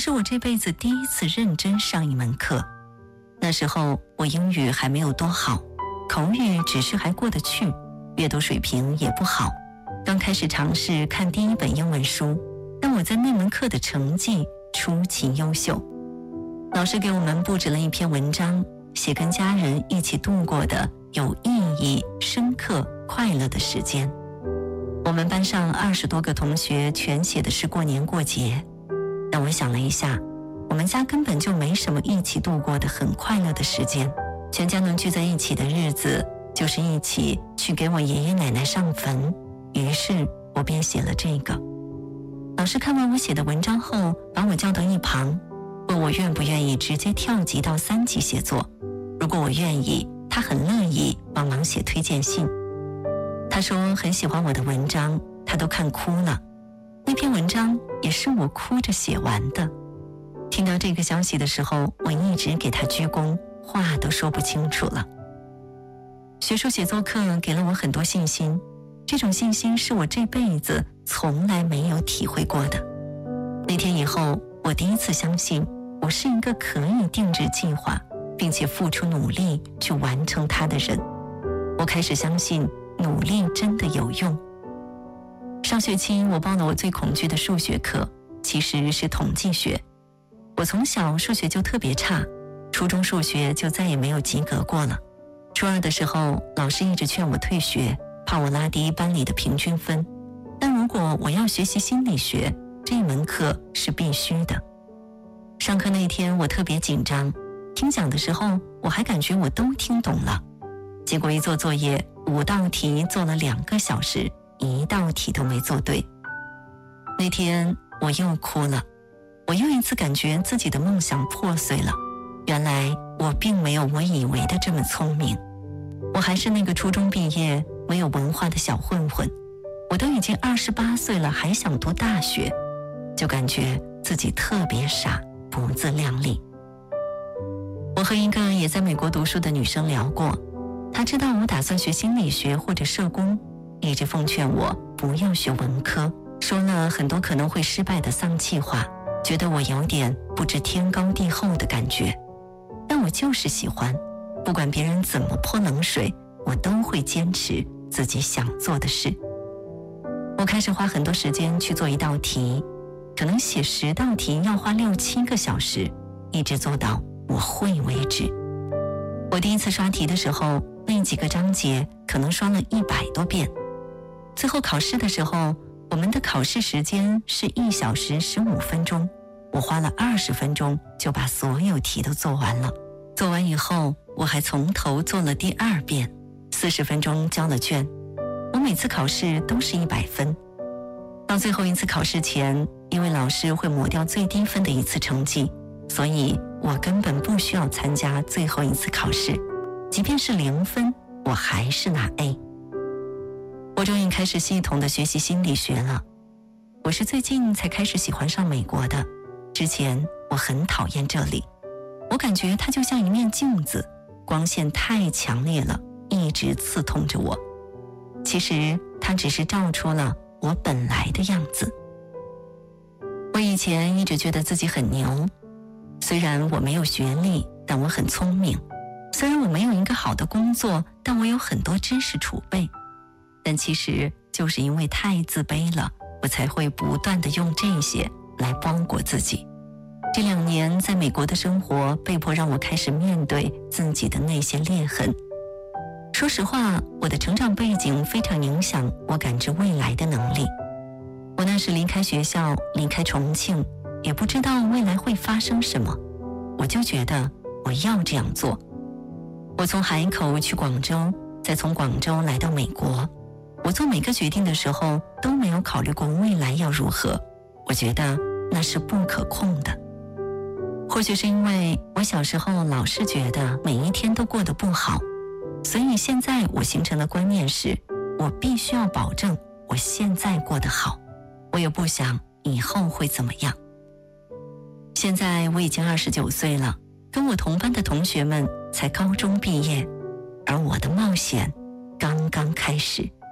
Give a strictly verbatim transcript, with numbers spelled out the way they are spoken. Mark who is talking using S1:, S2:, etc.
S1: 是我这辈子第一次认真上一门课。那时候我英语还没有多好，口语只是还过得去，阅读水平也不好。刚开始尝试看第一本英文书，但我在那门课的成绩出奇优秀。老师给我们布置了一篇文章，写跟家人一起度过的有意义、深刻、快乐的时间。我们班上二十多个同学全写的是过年过节，但我想了一下，我们家根本就没什么一起度过的很快乐的时间，全家能聚在一起的日子就是一起去给我爷爷奶奶上坟。于是我便写了这个。老师看完我写的文章后，把我叫到一旁，问我愿不愿意直接跳级到三级写作。如果我愿意，他很乐意帮忙写推荐信。他说很喜欢我的文章，他都看哭了。那篇文章也是我哭着写完的。听到这个消息的时候，我一直给他鞠躬，话都说不清楚了。学术写作课给了我很多信心，这种信心是我这辈子从来没有体会过的。那天以后，我第一次相信我是一个可以定制计划并且付出努力去完成它的人。我开始相信努力真的有用。上学期我报了我最恐惧的数学课，其实是统计学。我从小数学就特别差，初中数学就再也没有及格过了。初二的时候，老师一直劝我退学，怕我拉低班里的平均分。但如果我要学习心理学，这门课是必须的。上课那天我特别紧张，听讲的时候我还感觉我都听懂了。结果一做作业，五道题做了两个小时，一道题都没做对。那天我又哭了，我又一次感觉自己的梦想破碎了。原来我并没有我以为的这么聪明，我还是那个初中毕业没有文化的小混混。我都已经二十八岁了，还想读大学，就感觉自己特别傻，不自量力。我和一个也在美国读书的女生聊过，她知道我打算学心理学或者社工，一直奉劝我不要学文科，说了很多可能会失败的丧气话，觉得我有点不知天高地厚的感觉。但我就是喜欢，不管别人怎么泼冷水，我都会坚持自己想做的事。我开始花很多时间去做一道题，可能写十道题要花六七个小时，一直做到我会为止。我第一次刷题的时候，那几个章节可能刷了一百多遍。最后考试的时候，我们的考试时间是一小时十五分钟，我花了二十分钟就把所有题都做完了。做完以后，我还从头做了第二遍，四十分钟交了卷。我每次考试都是一百分。到最后一次考试前，因为老师会抹掉最低分的一次成绩，所以我根本不需要参加最后一次考试，即便是零分，我还是拿 A。 我终于开始系统的学习心理学了。我是最近才开始喜欢上美国的，之前我很讨厌这里，我感觉它就像一面镜子，光线太强烈了，一直刺痛着我。其实它只是照出了我本来的样子。我以前一直觉得自己很牛，虽然我没有学历，但我很聪明；虽然我没有一个好的工作，但我有很多知识储备。但其实就是因为太自卑了，我才会不断地用这些来包裹自己。这两年在美国的生活，被迫让我开始面对自己的那些裂痕。说实话，我的成长背景非常影响我感知未来的能力。我那时离开学校，离开重庆，也不知道未来会发生什么，我就觉得我要这样做。我从海口去广州，再从广州来到美国。我做每个决定的时候都没有考虑过未来要如何，我觉得那是不可控的。或许是因为我小时候老是觉得每一天都过得不好，所以现在我形成的观念是，我必须要保证我现在过得好，我也不想以后会怎么样。现在我已经二十九岁了，跟我同班的同学们才高中毕业，而我的冒险刚刚开始。